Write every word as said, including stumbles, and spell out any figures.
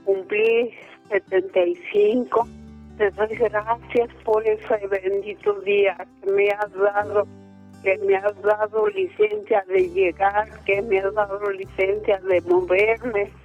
cumplí setenta y cinco. Te doy gracias por ese bendito día que me has dado, que me has dado licencia de llegar, que me has dado licencia de moverme,